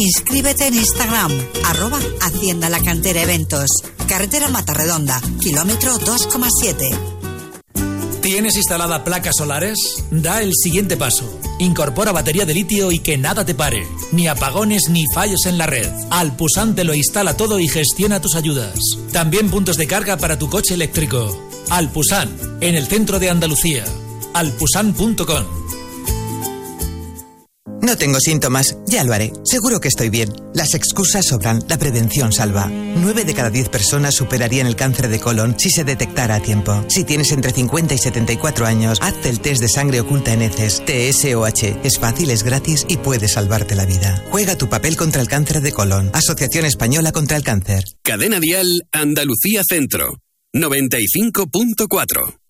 Inscríbete en Instagram, @Hacienda La Cantera Eventos. Carretera Matarredonda, kilómetro 2,7. ¿Tienes instalada placas solares? Da el siguiente paso. Incorpora batería de litio y que nada te pare. Ni apagones ni fallos en la red. Alpusan te lo instala todo y gestiona tus ayudas. También puntos de carga para tu coche eléctrico. Alpusan, en el centro de Andalucía. alpusan.com. No tengo síntomas, ya lo haré. Seguro que estoy bien. Las excusas sobran, la prevención salva. 9 de cada 10 personas superarían el cáncer de colon si se detectara a tiempo. Si tienes entre 50 y 74 años, hazte el test de sangre oculta en heces, TSOH. Es fácil, es gratis y puede salvarte la vida. Juega tu papel contra el cáncer de colon. Asociación Española contra el Cáncer. Cadena Dial Andalucía Centro, 95.4.